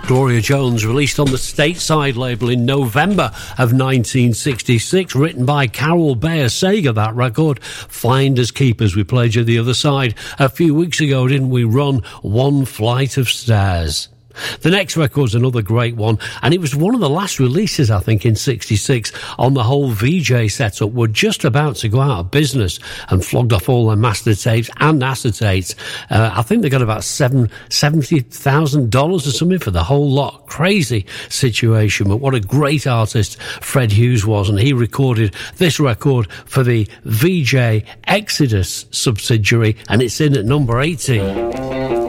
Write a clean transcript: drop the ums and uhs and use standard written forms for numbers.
Gloria Jones, released on the Stateside label in November of 1966, written by Carol Bayer Sager, that record. Finders Keepers, we played you the other side a few weeks ago, didn't we? Run One Flight of Stairs. The next record's another great one, and it was one of the last releases, I think, in 66 on the whole VJ setup. We're just about to go out of business and flogged off all their master tapes and acetates. I think they got about $70,000 or something for the whole lot. Crazy situation, but what a great artist Fred Hughes was, and he recorded this record for the VJ Exodus subsidiary, and it's in at number 18.